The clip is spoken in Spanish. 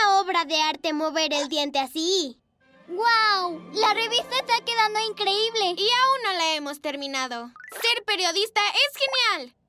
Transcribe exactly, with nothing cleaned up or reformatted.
una obra de arte mover el diente así. ¡Guau! La revista está quedando increíble. Y aún no la hemos terminado. Ser periodista es genial.